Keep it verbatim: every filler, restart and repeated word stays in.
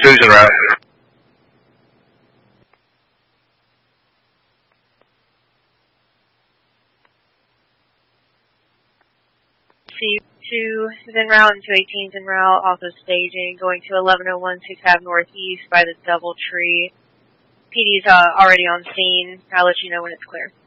Two's en route. C two is en route and two eighteen is en route, also staging, going to eleven oh one six Ave Northeast by the Doubletree. P D's uh, already on scene. I'll let you know when it's clear.